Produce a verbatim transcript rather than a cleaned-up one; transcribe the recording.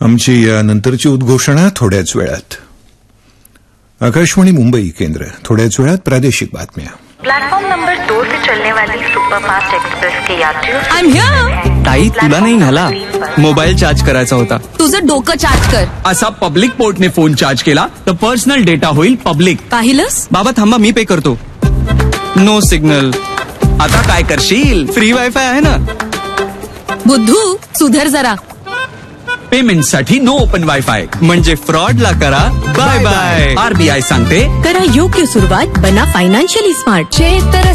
आमची यानंतरची उद्घोषणा थोड्याच वेळात. आकाशवाणी मुंबई केंद्र. थोड्याच वेळात प्रादेशिक बातम्या. प्लेटफॉर्म नंबर दो से चलने वाली सुपरफास्ट एक्सप्रेस के यात्रियों I'm here. ताई तुला नाही झाला. मोबाईल चार्ज करायचा होता. तुझं डोकं चार्ज कर. असा पब्लिक पोर्टने फोन चार्ज केला तर पर्सनल डेटा होईल पब्लिक. पाहिलंस? बाबा थांबा मी पे करतो. No signal. आता काय करशील? फ्री वायफाय आहे ना. बुद्धू सुधर जरा. पेमेंट साठी नो ओपन वायफाय म्हणजे फ्रॉड ला करा बाय बाय. आरबीआय सांगते करा योग्य सुरुवात, बना फायनान्शियली स्मार्ट.